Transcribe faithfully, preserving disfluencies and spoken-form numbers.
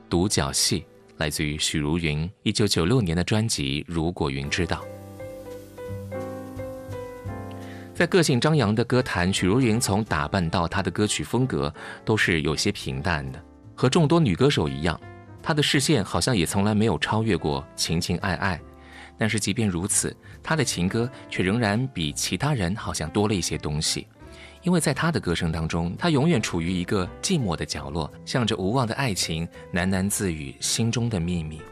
独角戏，来自于许茹芸一九九六年的专辑《如果云知道》。在个性张扬的歌坛，许茹芸从打扮到她的歌曲风格都是有些平淡的，和众多女歌手一样，她的视线好像也从来没有超越过情情爱爱。但是即便如此，她的情歌却仍然比其他人好像多了一些东西。因为在她的歌声当中，她永远处于一个寂寞的角落，向着无望的爱情喃喃自语心中的秘密。